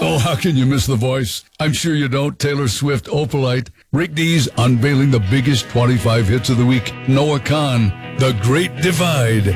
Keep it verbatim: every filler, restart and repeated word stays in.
Oh, how can you miss the voice? I'm sure you don't. Taylor Swift, Opalite. Rick Dees unveiling the biggest twenty-five hits of the week. Noah Khan, The Great Divide.